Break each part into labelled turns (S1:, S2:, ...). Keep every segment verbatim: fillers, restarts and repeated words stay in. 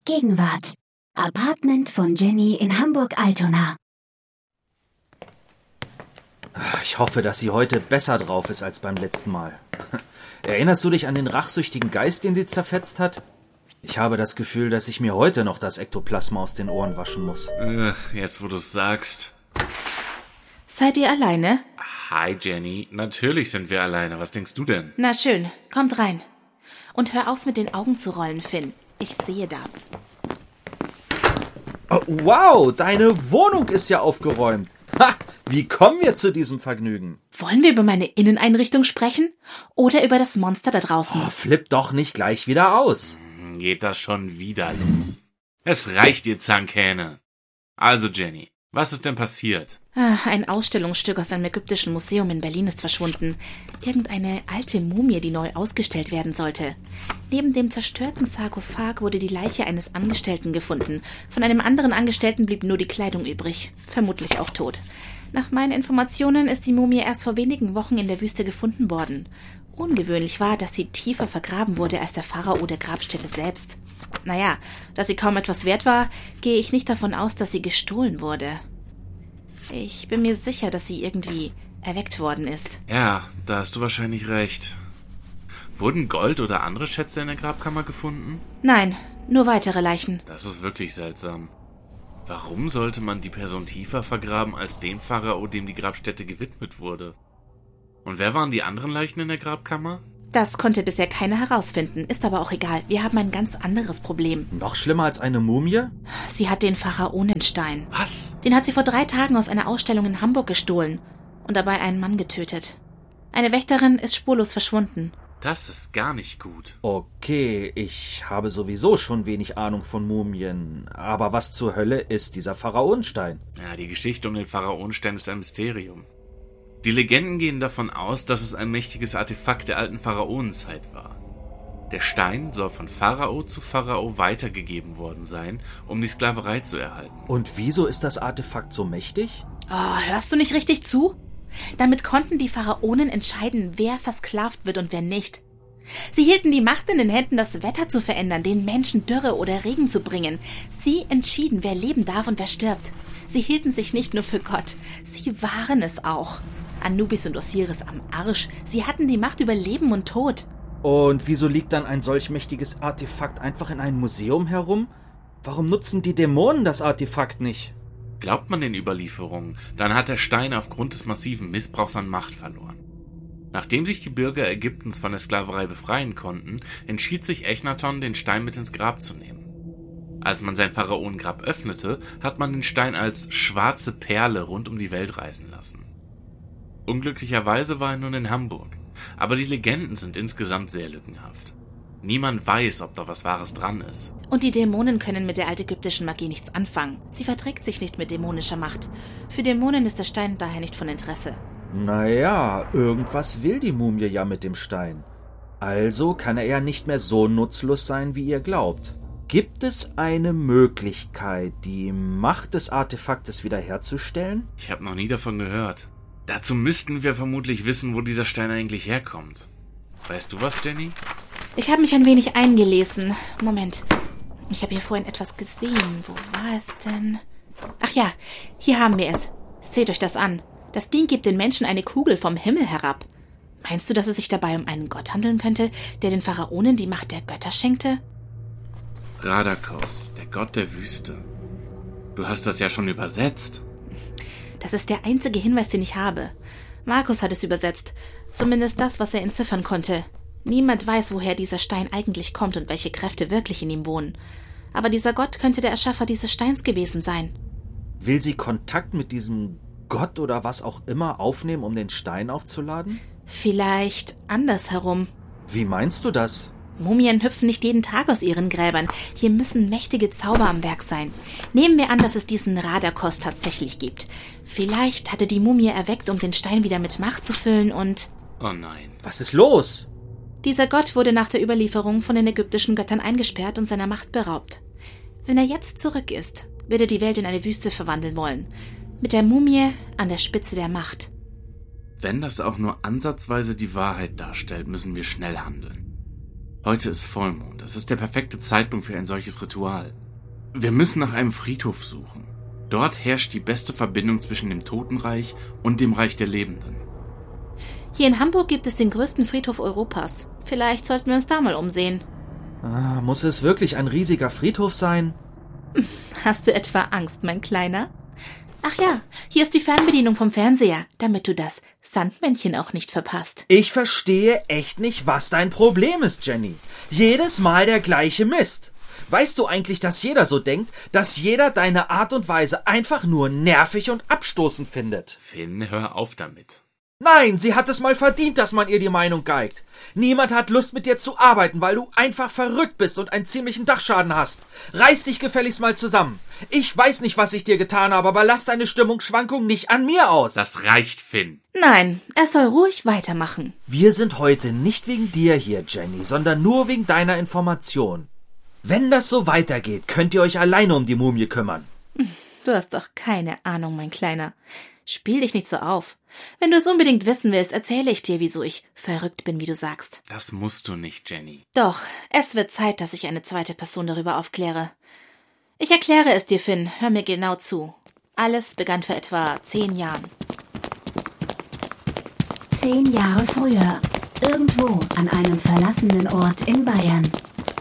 S1: Gegenwart. Apartment von Jenny in Hamburg-Altona.
S2: Ich hoffe, dass sie heute besser drauf ist als beim letzten Mal. Erinnerst du dich an den rachsüchtigen Geist, den sie zerfetzt hat? Ich habe das Gefühl, dass ich mir heute noch das Ektoplasma aus den Ohren waschen muss.
S3: Äh, jetzt, wo du es sagst.
S4: Seid ihr alleine?
S3: Hi, Jenny. Natürlich sind wir alleine. Was denkst du denn?
S4: Na schön, kommt rein. Und hör auf, mit den Augen zu rollen, Finn. Ich sehe das.
S2: Oh, wow, deine Wohnung ist ja aufgeräumt. Ha, wie kommen wir zu diesem Vergnügen?
S4: Wollen wir über meine Inneneinrichtung sprechen? Oder über das Monster da draußen?
S2: Oh, flipp doch nicht gleich wieder aus.
S3: Geht das schon wieder los? Es reicht, ihr Zahnkähne. Also, Jenny, was ist denn passiert?
S4: Ah, ein Ausstellungsstück aus einem ägyptischen Museum in Berlin ist verschwunden. Irgendeine alte Mumie, die neu ausgestellt werden sollte. Neben dem zerstörten Sarkophag wurde die Leiche eines Angestellten gefunden. Von einem anderen Angestellten blieb nur die Kleidung übrig. Vermutlich auch tot. Nach meinen Informationen ist die Mumie erst vor wenigen Wochen in der Wüste gefunden worden. Ungewöhnlich war, dass sie tiefer vergraben wurde als der Pharao der Grabstätte selbst. Naja, da sie kaum etwas wert war, gehe ich nicht davon aus, dass sie gestohlen wurde. Ich bin mir sicher, dass sie irgendwie erweckt worden ist.
S3: Ja, da hast du wahrscheinlich recht. Wurden Gold oder andere Schätze in der Grabkammer gefunden?
S4: Nein, nur weitere Leichen.
S3: Das ist wirklich seltsam. Warum sollte man die Person tiefer vergraben als den Pharao, dem die Grabstätte gewidmet wurde? Und wer waren die anderen Leichen in der Grabkammer?
S4: Das konnte bisher keiner herausfinden, ist aber auch egal. Wir haben ein ganz anderes Problem.
S2: Noch schlimmer als eine Mumie?
S4: Sie hat den Pharaonenstein.
S3: Was?
S4: Den hat sie vor drei Tagen aus einer Ausstellung in Hamburg gestohlen und dabei einen Mann getötet. Eine Wächterin ist spurlos verschwunden.
S3: Das ist gar nicht gut.
S2: Okay, ich habe sowieso schon wenig Ahnung von Mumien. Aber was zur Hölle ist dieser Pharaonenstein?
S3: Ja, die Geschichte um den Pharaonenstein ist ein Mysterium. Die Legenden gehen davon aus, dass es ein mächtiges Artefakt der alten Pharaonenzeit war. Der Stein soll von Pharao zu Pharao weitergegeben worden sein, um die Sklaverei zu erhalten.
S2: Und wieso ist das Artefakt so mächtig?
S4: Oh, hörst du nicht richtig zu? Damit konnten die Pharaonen entscheiden, wer versklavt wird und wer nicht. Sie hielten die Macht in den Händen, das Wetter zu verändern, den Menschen Dürre oder Regen zu bringen. Sie entschieden, wer leben darf und wer stirbt. Sie hielten sich nicht nur für Gott, sie waren es auch. Anubis und Osiris am Arsch, sie hatten die Macht über Leben und Tod.
S2: Und wieso liegt dann ein solch mächtiges Artefakt einfach in einem Museum herum? Warum nutzen die Dämonen das Artefakt nicht?
S3: Glaubt man den Überlieferungen, dann hat der Stein aufgrund des massiven Missbrauchs an Macht verloren. Nachdem sich die Bürger Ägyptens von der Sklaverei befreien konnten, entschied sich Echnaton, den Stein mit ins Grab zu nehmen. Als man sein Pharaonengrab öffnete, hat man den Stein als schwarze Perle rund um die Welt reisen lassen. Unglücklicherweise war er nun in Hamburg, aber die Legenden sind insgesamt sehr lückenhaft. Niemand weiß, ob da was Wahres dran ist.
S4: Und die Dämonen können mit der altägyptischen Magie nichts anfangen. Sie verträgt sich nicht mit dämonischer Macht. Für Dämonen ist der Stein daher nicht von Interesse.
S2: Naja, irgendwas will die Mumie ja mit dem Stein. Also kann er ja nicht mehr so nutzlos sein, wie ihr glaubt. Gibt es eine Möglichkeit, die Macht des Artefaktes wiederherzustellen?
S3: Ich habe noch nie davon gehört. Dazu müssten wir vermutlich wissen, wo dieser Stein eigentlich herkommt. Weißt du was, Jenny?
S4: Ich habe mich ein wenig eingelesen. Moment, ich habe hier vorhin etwas gesehen. Wo war es denn? Ach ja, hier haben wir es. Seht euch das an. Das Ding gibt den Menschen eine Kugel vom Himmel herab. Meinst du, dass es sich dabei um einen Gott handeln könnte, der den Pharaonen die Macht der Götter schenkte?
S3: Radakos, der Gott der Wüste. Du hast das ja schon übersetzt.
S4: Das ist der einzige Hinweis, den ich habe. Markus hat es übersetzt. Zumindest das, was er entziffern konnte. Niemand weiß, woher dieser Stein eigentlich kommt und welche Kräfte wirklich in ihm wohnen. Aber dieser Gott könnte der Erschaffer dieses Steins gewesen sein.
S2: Will sie Kontakt mit diesem Gott oder was auch immer aufnehmen, um den Stein aufzuladen?
S4: Vielleicht andersherum.
S2: Wie meinst du das?
S4: Mumien hüpfen nicht jeden Tag aus ihren Gräbern. Hier müssen mächtige Zauber am Werk sein. Nehmen wir an, dass es diesen Radakos tatsächlich gibt. Vielleicht hatte die Mumie erweckt, um den Stein wieder mit Macht zu füllen und...
S3: Oh nein.
S2: Was ist los?
S4: Dieser Gott wurde nach der Überlieferung von den ägyptischen Göttern eingesperrt und seiner Macht beraubt. Wenn er jetzt zurück ist, wird er die Welt in eine Wüste verwandeln wollen. Mit der Mumie an der Spitze der Macht.
S3: Wenn das auch nur ansatzweise die Wahrheit darstellt, müssen wir schnell handeln. Heute ist Vollmond. Es ist der perfekte Zeitpunkt für ein solches Ritual. Wir müssen nach einem Friedhof suchen. Dort herrscht die beste Verbindung zwischen dem Totenreich und dem Reich der Lebenden.
S4: Hier in Hamburg gibt es den größten Friedhof Europas. Vielleicht sollten wir uns da mal umsehen.
S2: Ah, muss es wirklich ein riesiger Friedhof sein?
S4: Hast du etwa Angst, mein Kleiner? Ach ja, hier ist die Fernbedienung vom Fernseher, damit du das Sandmännchen auch nicht verpasst.
S2: Ich verstehe echt nicht, was dein Problem ist, Jenny. Jedes Mal der gleiche Mist. Weißt du eigentlich, dass jeder so denkt, dass jeder deine Art und Weise einfach nur nervig und abstoßend findet?
S3: Finn, hör auf damit.
S2: Nein, sie hat es mal verdient, dass man ihr die Meinung geigt. Niemand hat Lust, mit dir zu arbeiten, weil du einfach verrückt bist und einen ziemlichen Dachschaden hast. Reiß dich gefälligst mal zusammen. Ich weiß nicht, was ich dir getan habe, aber lass deine Stimmungsschwankung nicht an mir aus.
S3: Das reicht, Finn.
S4: Nein, er soll ruhig weitermachen.
S2: Wir sind heute nicht wegen dir hier, Jenny, sondern nur wegen deiner Information. Wenn das so weitergeht, könnt ihr euch alleine um die Mumie kümmern.
S4: Du hast doch keine Ahnung, mein Kleiner. Spiel dich nicht so auf. Wenn du es unbedingt wissen willst, erzähle ich dir, wieso ich verrückt bin, wie du sagst.
S3: Das musst du nicht, Jenny.
S4: Doch, es wird Zeit, dass ich eine zweite Person darüber aufkläre. Ich erkläre es dir, Finn. Hör mir genau zu. Alles begann vor etwa zehn Jahren.
S1: Zehn Jahre früher. Irgendwo an einem verlassenen Ort in Bayern.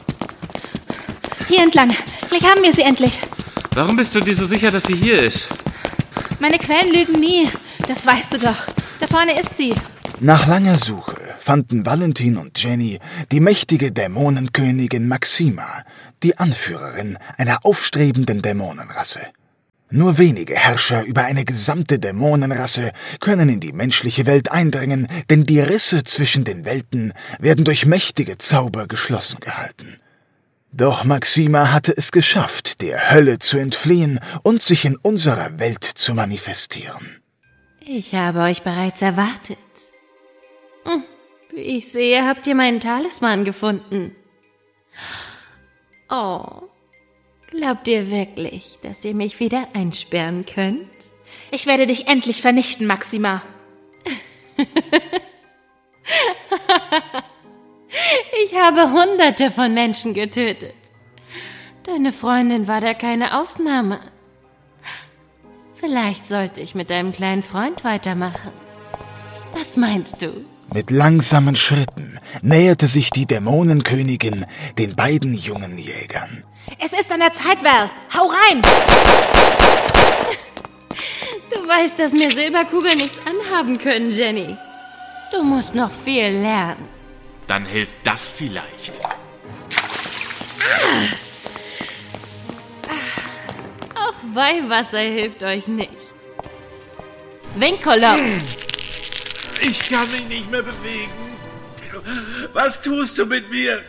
S4: Hier entlang. Gleich haben wir sie endlich.
S3: Warum bist du dir so sicher, dass sie hier ist?
S4: Meine Quellen lügen nie. Das weißt du doch. Da vorne ist sie.
S5: Nach langer Suche fanden Valentin und Jenny die mächtige Dämonenkönigin Maxima, die Anführerin einer aufstrebenden Dämonenrasse. Nur wenige Herrscher über eine gesamte Dämonenrasse können in die menschliche Welt eindringen, denn die Risse zwischen den Welten werden durch mächtige Zauber geschlossen gehalten. Doch Maxima hatte es geschafft, der Hölle zu entfliehen und sich in unserer Welt zu manifestieren.
S6: Ich habe euch bereits erwartet. Hm, wie ich sehe, habt ihr meinen Talisman gefunden. Oh, glaubt ihr wirklich, dass ihr mich wieder einsperren könnt?
S4: Ich werde dich endlich vernichten, Maxima.
S6: Ich habe Hunderte von Menschen getötet. Deine Freundin war da keine Ausnahme. Vielleicht sollte ich mit deinem kleinen Freund weitermachen. Was meinst du?
S5: Mit langsamen Schritten näherte sich die Dämonenkönigin den beiden jungen Jägern.
S4: Es ist an der Zeit, Val. Hau rein!
S6: Du weißt, dass mir Silberkugeln nichts anhaben können, Jenny. Du musst noch viel lernen.
S3: Dann hilft das vielleicht.
S6: Ah. Auch Weihwasser hilft euch nicht. Winkelop!
S7: Ich kann mich nicht mehr bewegen. Was tust du mit mir?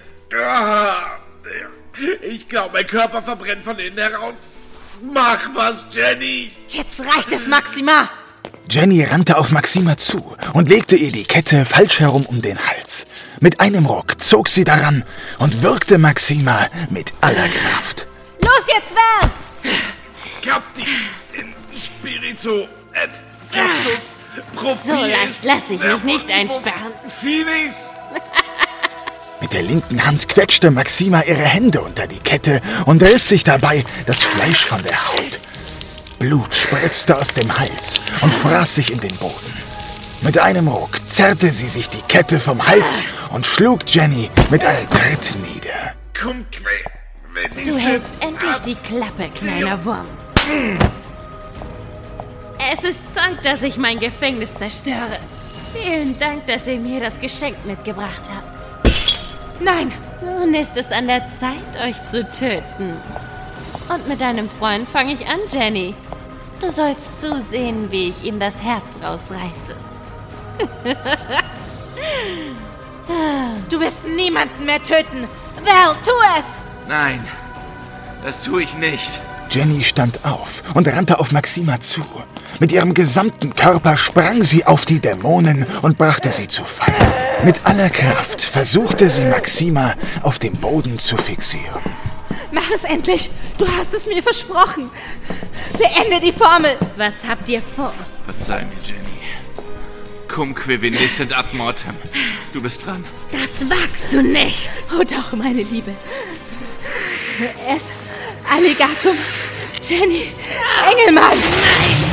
S7: Ich glaube, mein Körper verbrennt von innen heraus. Mach was, Jenny!
S4: Jetzt reicht es, Maxima!
S5: Jenny rannte auf Maxima zu und legte ihr die Kette falsch herum um den Hals. Mit einem Ruck zog sie daran und würgte Maxima mit aller Kraft.
S4: Los jetzt, Val!
S7: Capti in Spiritu et Captus Profies.
S6: So leicht lasse ich mich nicht einsperren.
S7: Finis!
S5: Mit der linken Hand quetschte Maxima ihre Hände unter die Kette und riss sich dabei das Fleisch von der Haut. Blut spritzte aus dem Hals und fraß sich in den Boden. Mit einem Ruck zerrte sie sich die Kette vom Hals und schlug Jenny mit einem Tritt nieder.
S7: Komm,
S6: Du hältst endlich die Klappe, kleiner Wurm. Es ist Zeit, dass ich mein Gefängnis zerstöre. Vielen Dank, dass ihr mir das Geschenk mitgebracht habt.
S4: Nein!
S6: Nun ist es an der Zeit, euch zu töten. Und mit deinem Freund fange ich an, Jenny. Du sollst zusehen, wie ich ihm das Herz rausreiße.
S4: Du wirst niemanden mehr töten! Val, tu es!
S7: Nein, das tue ich nicht.
S5: Jenny stand auf und rannte auf Maxima zu. Mit ihrem gesamten Körper sprang sie auf die Dämonen und brachte sie zu Fall. Mit aller Kraft versuchte sie Maxima auf dem Boden zu fixieren.
S4: Mach es endlich! Du hast es mir versprochen! Beende die Formel!
S6: Was habt ihr vor?
S3: Verzeih mir, Jenny. Cum que venissent ad mortem. Du bist dran.
S6: Das wagst du nicht.
S4: Oh doch, meine Liebe. Es Alligator, Jenny, Engelmann.
S6: Nein!